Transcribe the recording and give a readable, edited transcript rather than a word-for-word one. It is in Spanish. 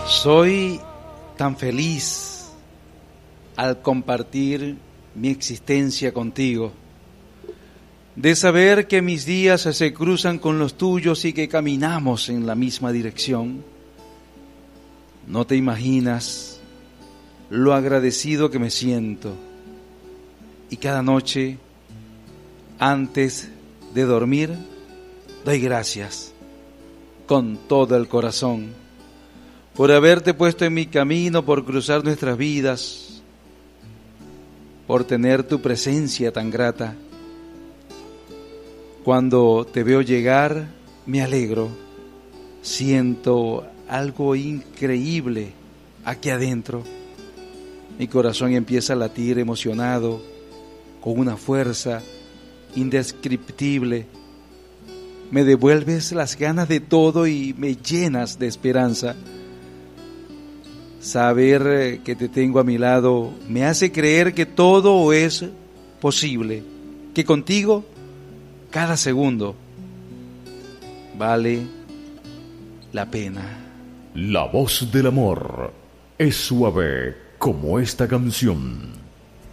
Soy tan feliz al compartir mi existencia contigo, de saber que mis días se cruzan con los tuyos y que caminamos en la misma dirección. No te imaginas lo agradecido que me siento. Y cada noche, antes de dormir, doy gracias con todo el corazón por haberte puesto en mi camino, por cruzar nuestras vidas, por tener tu presencia tan grata. Cuando te veo llegar, me alegro, siento algo increíble aquí adentro. Mi corazón empieza a latir emocionado, con una fuerza indescriptible. Me devuelves las ganas de todo y me llenas de esperanza. Saber que te tengo a mi lado me hace creer que todo es posible, que contigo cada segundo vale la pena. La voz del amor es suave como esta canción.